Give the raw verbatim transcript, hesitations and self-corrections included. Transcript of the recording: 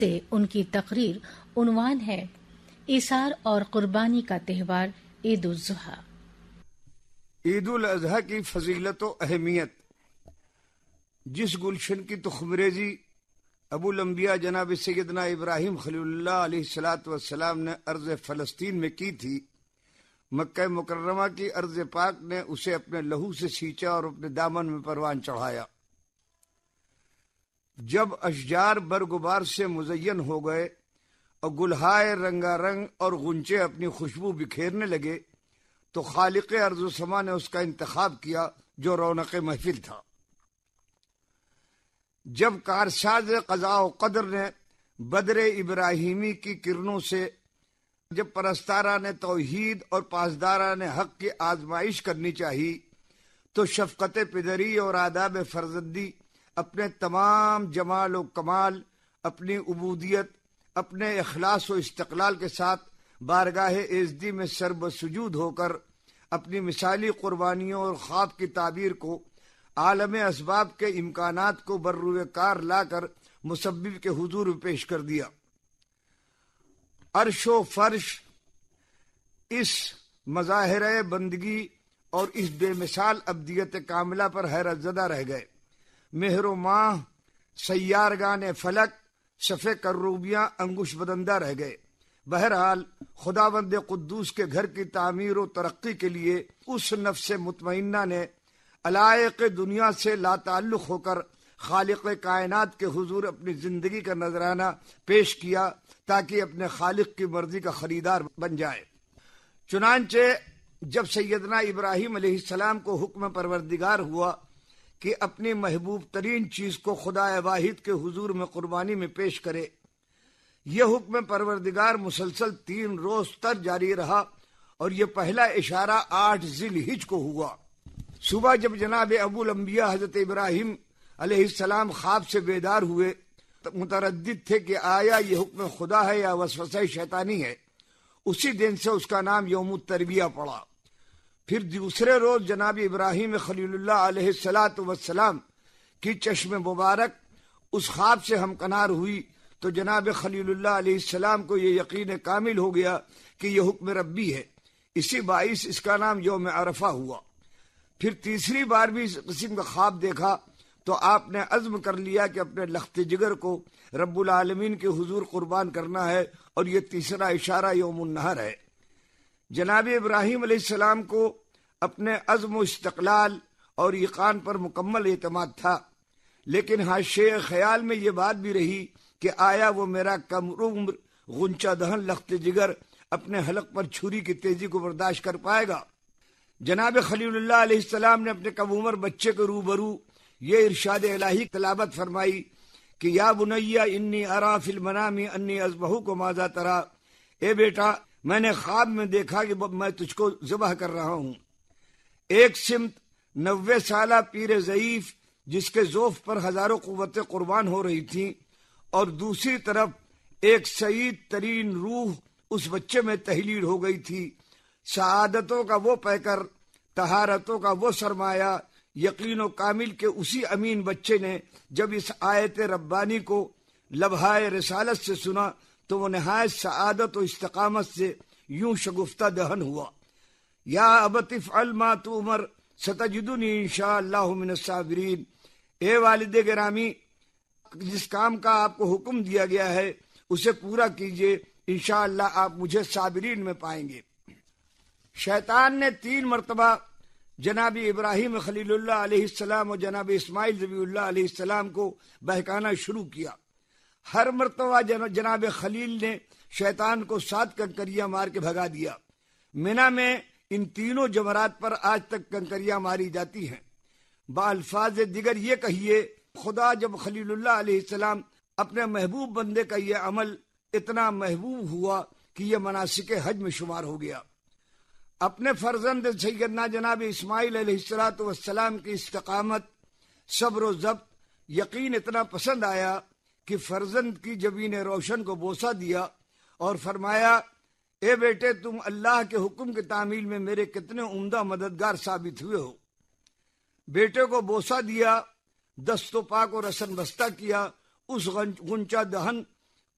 سے ان کی تقریر عنوان ہے ایثار اور قربانی کا تہوار عید الاضحیٰ۔ عید الاضحیٰ کی فضیلت و اہمیت۔ جس گلشن کی تخمریزی ابو الانبیاء جناب سیدنا ابراہیم خلیل اللہ علیہ الصلاۃ والسلام نے ارض فلسطین میں کی تھی، مکہ مکرمہ کی ارض پاک نے اسے اپنے لہو سے سینچا اور اپنے دامن میں پروان چڑھایا۔ جب اشجار برگبار سے مزین ہو گئے اور گلہائے رنگا رنگ اور غنچے اپنی خوشبو بکھیرنے لگے تو خالق ارض و سما نے اس کا انتخاب کیا جو رونق محفل تھا۔ جب کارساز قضاء و قدر نے بدر ابراہیمی کی کرنوں سے جب پرستاران توحید اور پاسداران حق کی آزمائش کرنی چاہی تو شفقت پدری اور آداب فرزندی اپنے تمام جمال و کمال، اپنی عبودیت، اپنے اخلاص و استقلال کے ساتھ بارگاہ ایزدی میں سرب سجود ہو کر اپنی مثالی قربانیوں اور خواب کی تعبیر کو عالم اسباب کے امکانات کو بروئے کار لا کر مسبب کے حضور میں پیش کر دیا۔ عرش و فرش اس مظاہرہ بندگی اور اس بے مثال ابدیت کاملہ پر حیرت زدہ رہ گئے۔ مہر و ماہ، سیارگان فلک، صفے کروبیاں انگوش بدندہ رہ گئے۔ بہرحال خداوند قدوس کے گھر کی تعمیر و ترقی کے لیے اس نفس مطمئنہ نے علائق دنیا سے لا تعلق ہو کر خالق کائنات کے حضور اپنی زندگی کا نذرانہ پیش کیا تاکہ اپنے خالق کی مرضی کا خریدار بن جائے۔ چنانچہ جب سیدنا ابراہیم علیہ السلام کو حکم پروردگار ہوا کہ اپنی محبوب ترین چیز کو خدا واحد کے حضور میں قربانی میں پیش کرے، یہ حکم پروردگار مسلسل تین روز تک جاری رہا اور یہ پہلا اشارہ آٹھ ذی الحجہ کو ہوا۔ صبح جب جناب ابو الانبیاء حضرت ابراہیم علیہ السلام خواب سے بیدار ہوئے تو متردد تھے کہ آیا یہ حکم خدا ہے یا وسوسہ شیطانی ہے۔ اسی دن سے اس کا نام یوم التربیہ پڑا۔ پھر دوسرے روز جناب ابراہیم خلیل اللہ علیہ الصلاۃ والسلام کی چشم مبارک اس خواب سے ہمکنار ہوئی تو جناب خلیل اللہ علیہ السلام کو یہ یقین کامل ہو گیا کہ یہ حکم ربی ہے، اسی باعث اس کا نام یوم عرفہ ہوا۔ پھر تیسری بار بھی اس قسم کا خواب دیکھا تو آپ نے عزم کر لیا کہ اپنے لخت جگر کو رب العالمین کے حضور قربان کرنا ہے، اور یہ تیسرا اشارہ یوم النحر ہے۔ جناب ابراہیم علیہ السلام کو اپنے عزم و استقلال اور یقین پر مکمل اعتماد تھا، لیکن حاشیہ خیال میں یہ بات بھی رہی کہ آیا وہ میرا کم عمر غنچہ دہن لخت جگر اپنے حلق پر چھری کی تیزی کو برداشت کر پائے گا؟ جناب خلیل اللہ علیہ السلام نے اپنے کم عمر بچے کے روبرو یہ ارشاد الہی تلاوت فرمائی کہ یا بنی انی ارا فی المنام انی اذبحک ماذا تری، اے بیٹا میں نے خواب میں دیکھا کہ میں تجھ کو ذبح کر رہا ہوں۔ ایک سمت نوے سالہ پیر ضعیف جس کے ذوف پر ہزاروں قوتیں قربان ہو رہی تھیں، اور دوسری طرف ایک سعید ترین روح اس بچے میں تحلیل ہو گئی تھی۔ سعادتوں کا وہ پیکر، طہارتوں کا وہ سرمایہ، یقین و کامل کے اسی امین بچے نے جب اس آیت ربانی کو لبھائے رسالت سے سنا تو وہ نہایت سعادت و استقامت سے یوں شگفتہ دہن ہوا۔ یا ابت افعل ما تؤمر ستجدنی انشاء اللہ من الصابرین، اے والد گرامی جس کام کا آپ کو حکم دیا گیا ہے اسے پورا کیجئے، انشاءاللہ آپ مجھے صابرین میں پائیں گے۔ شیطان نے تین مرتبہ جناب ابراہیم خلیل اللہ علیہ السلام اور جناب اسماعیل ذبیح اللہ علیہ السلام کو بہکانا شروع کیا۔ ہر مرتبہ جناب خلیل نے شیطان کو سات کنکریاں مار کے بھگا دیا۔ منی میں ان تینوں جمرات پر آج تک کنکریاں ماری جاتی ہیں۔ بالفاظ دیگر یہ کہیے، خدا جب خلیل اللہ علیہ السلام اپنے محبوب بندے کا یہ عمل اتنا محبوب ہوا کہ یہ مناسک حج میں شمار ہو گیا۔ اپنے فرزند سیدنا جناب اسماعیل علیہ الصلاۃ والسلام کی استقامت، صبر و ضبط، یقین اتنا پسند آیا کہ فرزند کی جبین روشن کو بوسہ دیا اور فرمایا، اے بیٹے تم اللہ کے حکم کی تعمیل میں میرے کتنے عمدہ مددگار ثابت ہوئے ہو۔ بیٹے کو بوسہ دیا، دست و پاک و رسن بستہ کیا، اس غنچہ دہن